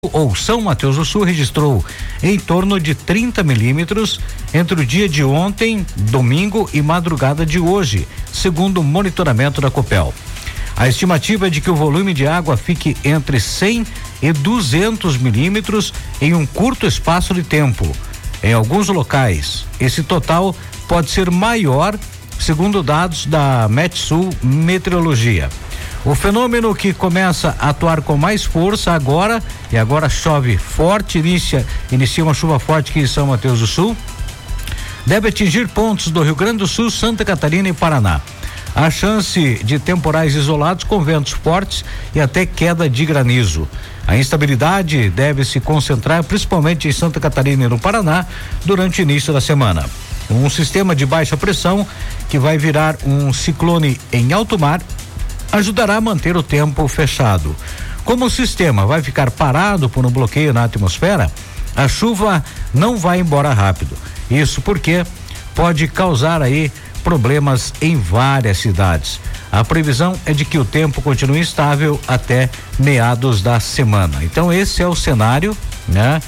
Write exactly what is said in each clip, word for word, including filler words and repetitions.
ou São Mateus do Sul registrou em torno de trinta milímetros entre o dia de ontem, domingo e madrugada de hoje, segundo o monitoramento da Copel. A estimativa é de que o volume de água fique entre cem e duzentos milímetros em um curto espaço de tempo. Em alguns locais, esse total pode ser maior, segundo dados da Metsul Meteorologia. O fenômeno, que começa a atuar com mais força agora, e agora chove forte, inicia, inicia uma chuva forte aqui em São Mateus do Sul, deve atingir pontos do Rio Grande do Sul, Santa Catarina e Paraná. Há chance de temporais isolados com ventos fortes e até queda de granizo. A instabilidade deve se concentrar principalmente em Santa Catarina e no Paraná durante o início da semana. Um sistema de baixa pressão, que vai virar um ciclone em alto mar, ajudará a manter o tempo fechado. Como o sistema vai ficar parado por um bloqueio na atmosfera, a chuva não vai embora rápido. Isso porque pode causar aí problemas em várias cidades. A previsão é de que o tempo continue estável até meados da semana. Então esse é o cenário, né,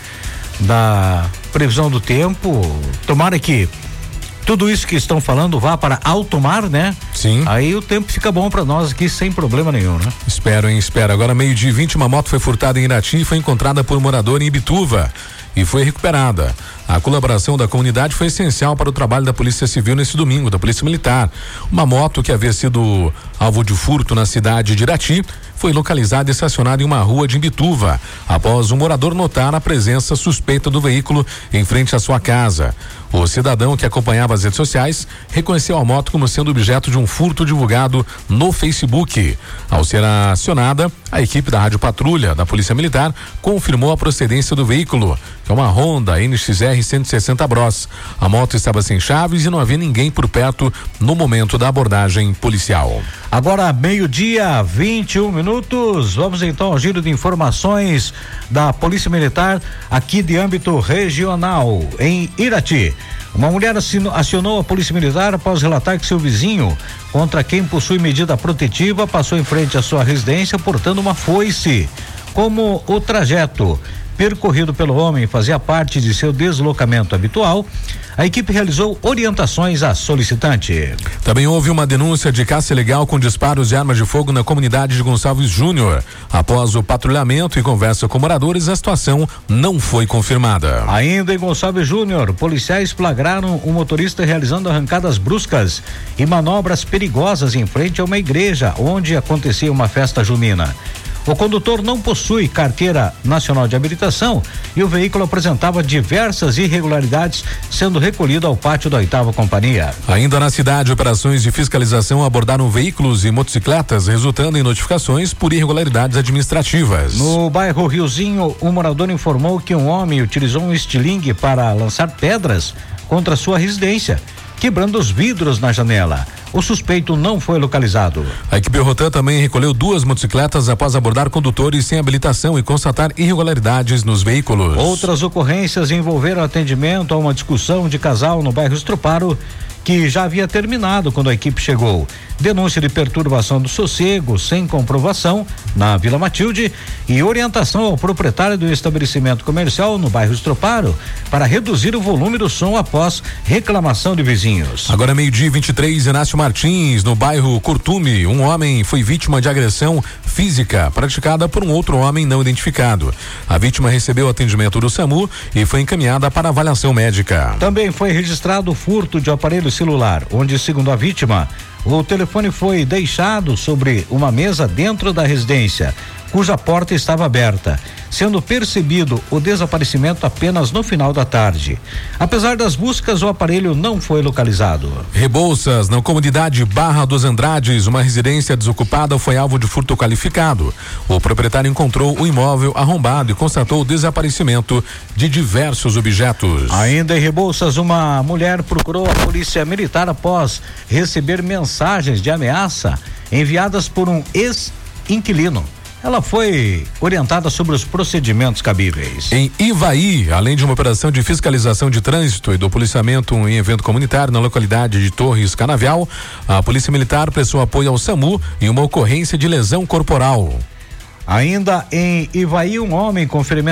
da previsão do tempo. Tomara que tudo isso que estão falando vá para alto mar, né? Sim. Aí o tempo fica bom para nós aqui sem problema nenhum, né? Espero, hein? Espero. Agora, meio-dia e vinte, uma moto foi furtada em Irati e foi encontrada por um morador em Ibituva e foi recuperada. A colaboração da comunidade foi essencial para o trabalho da Polícia Civil nesse domingo, da Polícia Militar. Uma moto que havia sido alvo de furto na cidade de Irati foi localizada e estacionada em uma rua de Imbituva, após um morador notar a presença suspeita do veículo em frente à sua casa. O cidadão, que acompanhava as redes sociais, reconheceu a moto como sendo objeto de um furto divulgado no Facebook. Ao ser acionada, a equipe da Rádio Patrulha da Polícia Militar confirmou a procedência do veículo, que é uma Honda N X R cento e sessenta Bros. A moto estava sem chaves e não havia ninguém por perto no momento da abordagem policial. Agora, meio-dia, vinte e um minutos. Vamos então ao giro de informações da Polícia Militar aqui de âmbito regional, em Irati. Uma mulher acionou a Polícia Militar após relatar que seu vizinho, contra quem possui medida protetiva, passou em frente à sua residência portando uma foice. Como o trajeto percorrido pelo homem fazia parte de seu deslocamento habitual, a equipe realizou orientações à solicitante. Também houve uma denúncia de caça ilegal com disparos de armas de fogo na comunidade de Gonçalves Júnior. Após o patrulhamento e conversa com moradores, a situação não foi confirmada. Ainda em Gonçalves Júnior, policiais flagraram um motorista realizando arrancadas bruscas e manobras perigosas em frente a uma igreja onde acontecia uma festa junina. O condutor não possui carteira nacional de habilitação e o veículo apresentava diversas irregularidades, sendo recolhido ao pátio da oitava companhia. Ainda na cidade, operações de fiscalização abordaram veículos e motocicletas, resultando em notificações por irregularidades administrativas. No bairro Riozinho, um morador informou que um homem utilizou um estilingue para lançar pedras contra sua residência, quebrando os vidros na janela. O suspeito não foi localizado. A equipe Rotan também recolheu duas motocicletas após abordar condutores sem habilitação e constatar irregularidades nos veículos. Outras ocorrências envolveram atendimento a uma discussão de casal no bairro Estroparo, que já havia terminado quando a equipe chegou. Denúncia de perturbação do sossego sem comprovação na Vila Matilde e orientação ao proprietário do estabelecimento comercial no bairro Estroparo para reduzir o volume do som após reclamação de vizinhos. Agora, meio-dia e vinte e três, Inácio Martins, no bairro Curtume, um homem foi vítima de agressão física praticada por um outro homem não identificado. A vítima recebeu atendimento do SAMU e foi encaminhada para avaliação médica. Também foi registrado o furto de aparelho celular, onde, segundo a vítima, o telefone foi deixado sobre uma mesa dentro da residência, cuja porta estava aberta, sendo percebido o desaparecimento apenas no final da tarde. Apesar das buscas, o aparelho não foi localizado. Rebouças, na comunidade Barra dos Andrades, uma residência desocupada foi alvo de furto qualificado. O proprietário encontrou o imóvel arrombado e constatou o desaparecimento de diversos objetos. Ainda em Rebouças, uma mulher procurou a polícia militar após receber mensagens de ameaça enviadas por um ex-inquilino. Ela foi orientada sobre os procedimentos cabíveis. Em Ivaí, além de uma operação de fiscalização de trânsito e do policiamento em evento comunitário na localidade de Torres Canavial, a Polícia Militar prestou apoio ao SAMU em uma ocorrência de lesão corporal. Ainda em Ivaí, um homem com ferimento